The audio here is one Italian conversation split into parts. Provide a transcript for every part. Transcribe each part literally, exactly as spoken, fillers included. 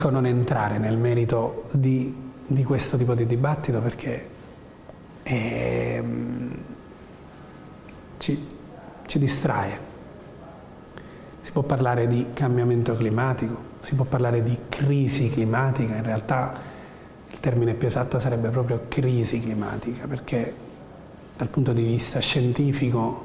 non entrare nel merito di, di questo tipo di dibattito perché ehm, ci, ci distrae. Si può parlare di cambiamento climatico, si può parlare di crisi climatica, in realtà il termine più esatto sarebbe proprio crisi climatica, perché dal punto di vista scientifico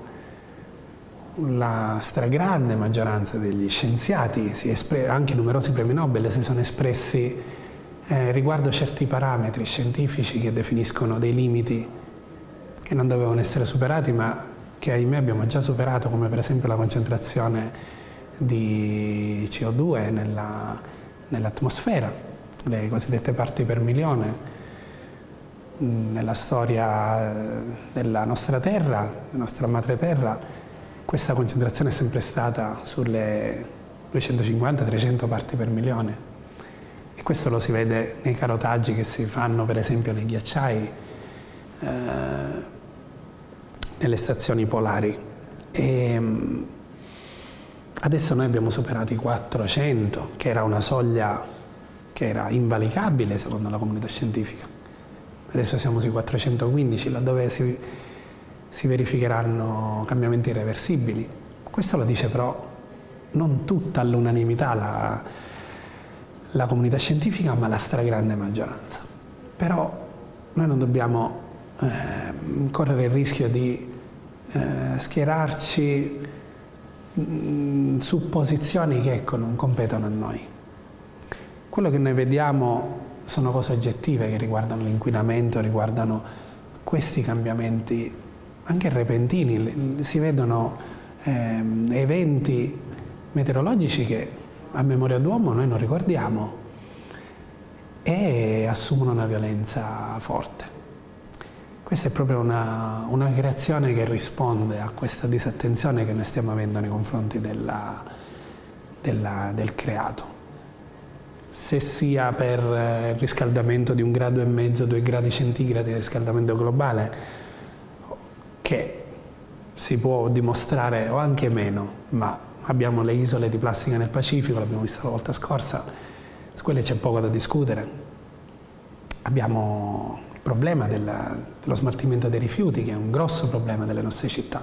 la stragrande maggioranza degli scienziati, si anche numerosi premi Nobel, si sono espressi eh, riguardo certi parametri scientifici che definiscono dei limiti che non dovevano essere superati, ma che ahimè abbiamo già superato, come per esempio la concentrazione di C O due nella, nell'atmosfera, le cosiddette parti per milione. Nella storia della nostra terra, della nostra madre terra, questa concentrazione è sempre stata sulle duecentocinquanta trecento parti per milione e questo lo si vede nei carotaggi che si fanno per esempio nei ghiacciai, eh, nelle stazioni polari. E adesso noi abbiamo superato i quattrocento, che era una soglia che era invalicabile secondo la comunità scientifica. Adesso siamo sui quattrocentoquindici, laddove si, si verificheranno cambiamenti irreversibili. Questo lo dice però non tutta all'unanimità la, la comunità scientifica, ma la stragrande maggioranza. Però noi non dobbiamo eh, correre il rischio di eh, schierarci mh, su posizioni che ecco, non competono a noi. Quello che noi vediamo sono cose oggettive che riguardano l'inquinamento, riguardano questi cambiamenti anche repentini. Si vedono eh, eventi meteorologici che a memoria d'uomo noi non ricordiamo e assumono una violenza forte. Questa è proprio una, una creazione che risponde a questa disattenzione che noi stiamo avendo nei confronti della, della, del creato. Se sia per il riscaldamento di un grado e mezzo, due gradi centigradi di riscaldamento globale, che si può dimostrare o anche meno, ma abbiamo le isole di plastica nel Pacifico, l'abbiamo visto la volta scorsa, su quelle c'è poco da discutere. Abbiamo il problema della, dello smaltimento dei rifiuti, che è un grosso problema delle nostre città.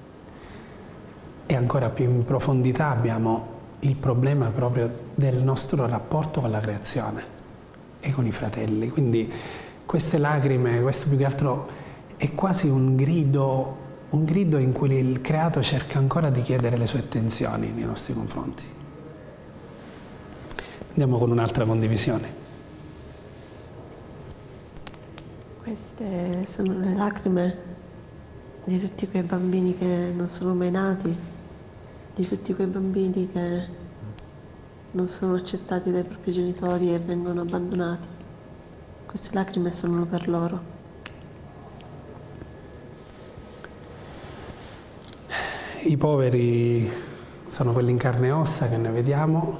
E ancora più in profondità abbiamo il problema proprio del nostro rapporto con la creazione e con i fratelli. Quindi queste lacrime, questo più che altro è quasi un grido, un grido in cui il creato cerca ancora di chiedere le sue attenzioni nei nostri confronti. Andiamo con un'altra condivisione. Queste sono le lacrime di tutti quei bambini che non sono mai nati, di tutti quei bambini che non sono accettati dai propri genitori e vengono abbandonati. Queste lacrime sono per loro. I poveri sono quelli in carne e ossa che noi vediamo,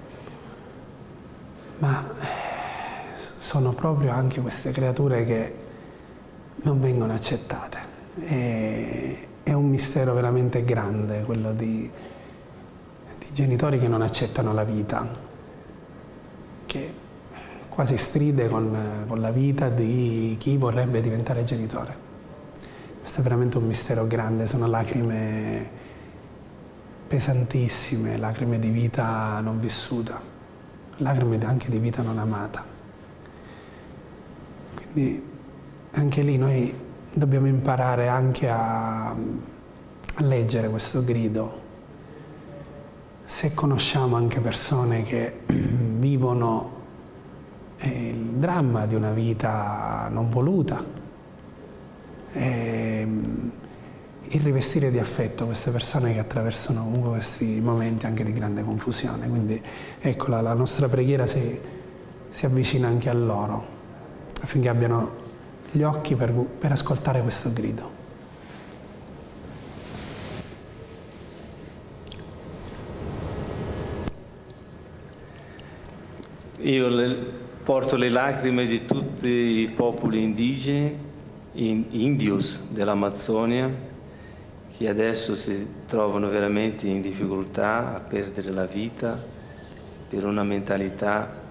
ma sono proprio anche queste creature che non vengono accettate. E è un mistero veramente grande quello di, di genitori che non accettano la vita, che quasi stride con, con la vita di chi vorrebbe diventare genitore. Questo è veramente un mistero grande, sono lacrime pesantissime, lacrime di vita non vissuta, lacrime anche di vita non amata. Quindi anche lì noi dobbiamo imparare anche a, a leggere questo grido. Se conosciamo anche persone che vivono eh, il dramma di una vita non voluta, eh, il rivestire di affetto queste persone che attraversano comunque questi momenti anche di grande confusione. Quindi ecco, la, la nostra preghiera si, si avvicina anche a loro, affinché abbiano gli occhi per, per ascoltare questo grido. Io le, porto le lacrime di tutti i popoli indigeni, in, indios dell'Amazzonia, che adesso si trovano veramente in difficoltà a perdere la vita per una mentalità